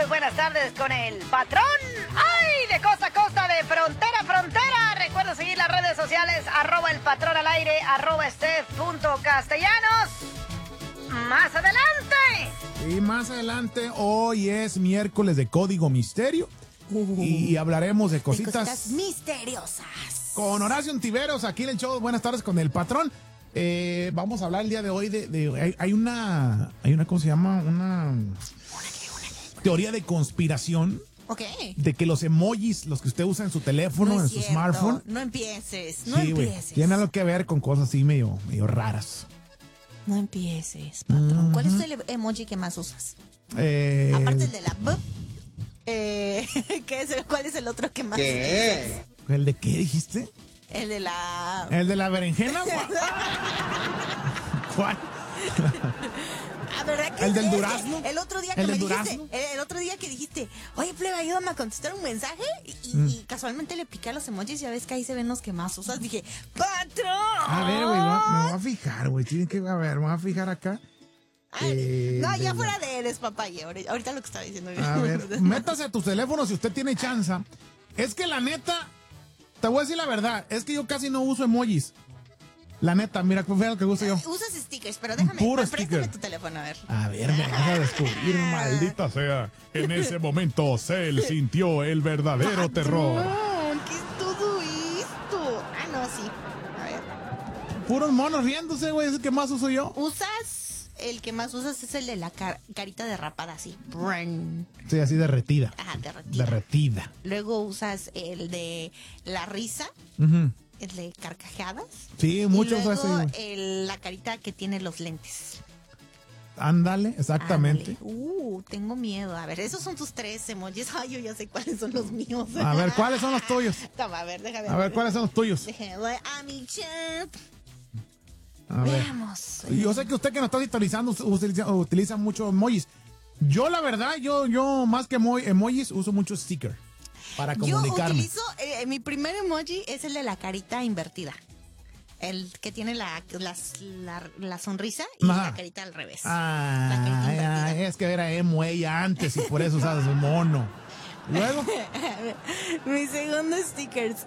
sus buenas tardes con el patrón. ¡Ay! De costa a costa, de frontera a frontera. Recuerda seguir las redes sociales, @el patrón al aire, @Steph.castellanos. Más adelante. Y más adelante, hoy es miércoles de Código Misterio. Y hablaremos de cositas misteriosas. Con Horacio Ontiveros, aquí en el show. Buenas tardes con el patrón. Vamos a hablar el día de hoy hay una, ¿cómo se llama? Una teoría de conspiración. Okay. De que los emojis, los que usted usa en su teléfono, en su smartphone. No empieces, tienen algo que ver con cosas así medio raras. No empieces, patrón. ¿Cuál es el emoji que más usas? Aparte el de la B. ¿Cuál es el otro que más usas? ¿El de qué dijiste? El de la... ¿El de la berenjena? ¿Cuál? ¿Verdad que ¿El del durazno? El otro día que el otro día que dijiste, oye, plebe, ayúdame a contestar un mensaje y casualmente le piqué a los emojis y ya ves que ahí se ven los que más usas. Dije, ¡patrón! A ver, güey, me voy a fijar, güey. Tienen que, a ver, me voy a fijar acá. No, ya fuera de despapalle. Ahorita lo que estaba diciendo. A ver, métase a tu teléfono si usted tiene chance. Es que la neta, te voy a decir la verdad, es que yo casi no uso emojis. La neta, mira, fue lo que uso yo. Usas stickers, pero déjame, préstame tu teléfono, a ver. A ver, me vas a descubrir, maldita sea. En ese momento, Cell sintió el verdadero terror. ¿Qué es todo esto? Ah, no, sí. A ver. Puros monos riéndose, güey, es el que más uso yo. El que más usas es el de la carita derrapada, así. Sí, así derretida. Ajá, derretida. Luego usas el de la risa. El de carcajadas. Sí, muchos así. La carita que tiene los lentes. Ándale, exactamente. Tengo miedo. A ver, esos son tus 3 emojis. Ay, yo ya sé cuáles son los míos. A ver, ¿cuáles son los tuyos? Toma, a ver, déjame. A ver, ¿cuáles son los tuyos? Déjame a mi chat. A ver. Veamos. Yo sé que usted que nos está sintonizando utiliza muchos emojis. Yo, la verdad, yo más que emojis uso mucho sticker para comunicarme. Yo utilizo, mi primer emoji es el de la carita invertida. El que tiene la sonrisa y la carita al revés. Es que era emo ella antes y por eso usas un mono. Luego. Mi segundo sticker